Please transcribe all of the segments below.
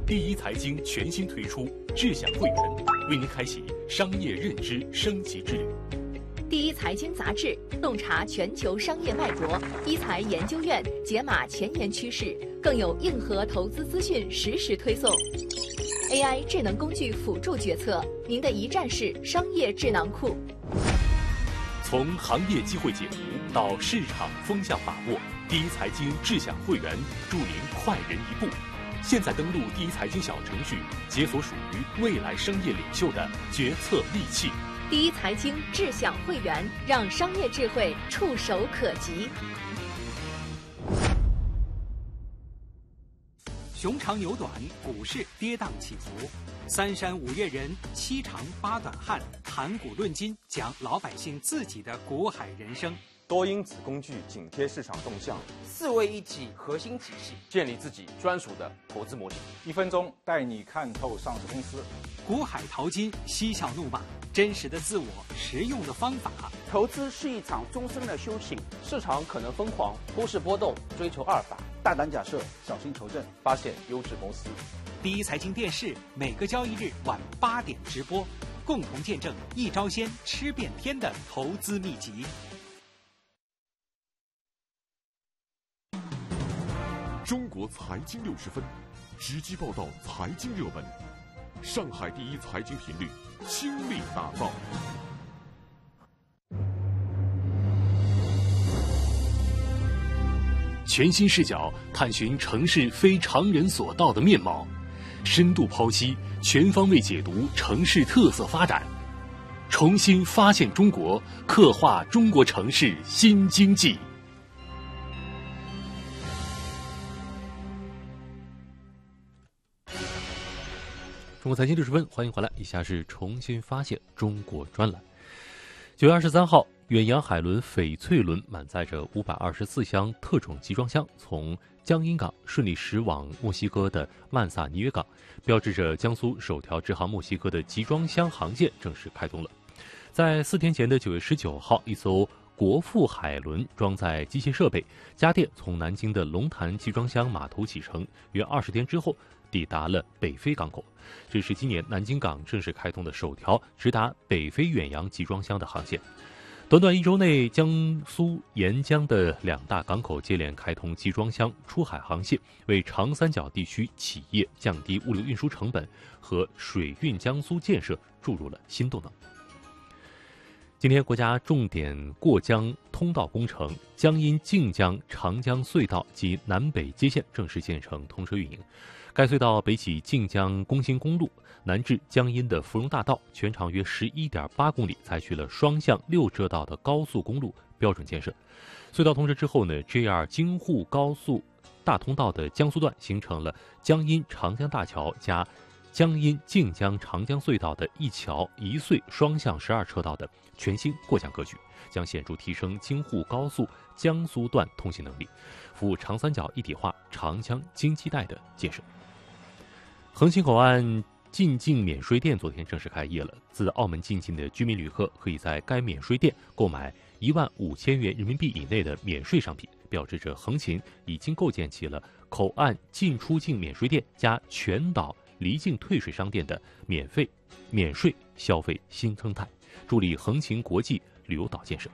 第一财经全新推出智享会员，为您开启商业认知升级之旅。 第一财经杂志洞察全球商业脉搏，一财研究院解码前沿趋势，更有硬核投资资讯实时推送。AI 智能工具辅助决策，您的一站式商业智囊库。 从行业机会解读到市场风向把握，第一财经智享会员助您快人一步。现在登录第一财经小程序，解锁属于未来商业领袖的决策利器。 第一财经智享会员，让商业智慧触手可及。 熊长牛短，股市跌宕起伏，三山五岳人，七长八短汉，谈股论金，讲老百姓自己的股海人生。 多因子工具紧贴市场动向， 四位一体核心体系， 建立自己专属的投资模型。 1分钟带你看透上市公司。 股海淘金，嬉笑怒骂，真实的自我，实用的方法。 投资是一场终身的修行， 市场可能疯狂，忽视波动，追求阿尔法， 大胆假设，小心求证， 发现优质公司。 第一财经电视每个交易日晚8点直播，共同见证一招鲜吃遍天的投资秘籍。 中国财经60分，直击报道财经热门。上海第一财经频率倾力打造。 全新视角探寻城市非常人所到的面貌，深度剖析，全方位解读城市特色发展，重新发现中国，刻画中国城市新经济。 中国财经60分，欢迎回来。以下是重新发现中国专栏。9月23号，远洋海轮翡翠轮满载着524箱特种集装箱，从江阴港顺利驶往墨西哥的曼萨尼约港，标志着江苏首条直航墨西哥的集装箱航线正式开通了。在4天前的9月19号，一艘国富海轮装载机械设备、家电从南京的龙潭集装箱码头启程，约20天之后抵达了北非港口。这是今年南京港正式开通的首条直达北非远洋集装箱的航线。短短1周内，江苏沿江的2大港口接连开通集装箱出海航线，为长三角地区企业降低物流运输成本和水运江苏建设注入了新动能。今天，国家重点过江通道工程江阴靖江长江隧道及南北接线正式建成通车运营。该隧道北起靖江工兴公路，南至江阴的芙蓉大道，全长约11.8公里，采取了双向6车道的高速公路标准建设。隧道通车之后呢 ，JR 京沪高速大通道的江苏段形成了江阴长江大桥加江阴靖江长江隧道的一桥一隧双向12车道的全新过江格局，将显著提升京沪高速江苏段通行能力，服务长三角一体化长江经济带的建设。横琴口岸进境免税店昨天正式开业了，自澳门进境的居民旅客可以在该免税店购买15000元人民币以内的免税商品，标志着横琴已经构建起了口岸进出境免税店加全岛离境退税商店的免税消费新生态，助力横琴国际旅游岛建设。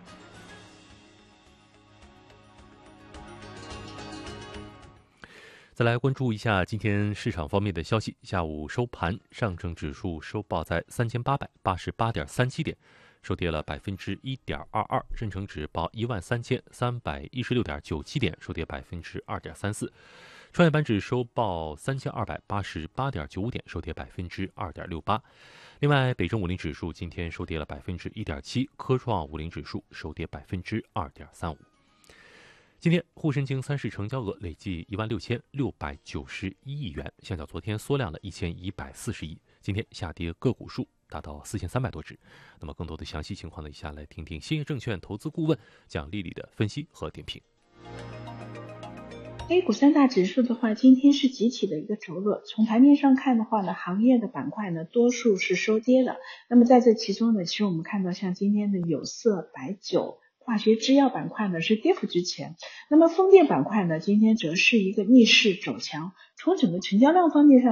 再来关注一下今天市场方面的消息。下午收盘，上证指数收报在3888.37点，收跌了1.22%；深成指报13316.97点，收跌2.34%；创业板指收报3288.95点，收跌2.68%。另外，北证50指数今天收跌了1.7%，科创50指数收跌2.35%。今天沪深净30成交额累计16691亿元，相较昨天缩量了1140亿。今天下跌个股数达到4300多只。那么更多的详细情况呢，以下来听听兴业证券投资顾问蒋丽丽的分析和点评。 A 股三大指数的话，今天是集体的一个走弱。从盘面上看的话呢，行业的板块呢多数是收跌的。那么在这其中呢，其实我们看到像今天的有色、白酒、化学制药板块呢是跌幅居前，那么风电板块呢今天则是一个逆势走强。从整个成交量方面上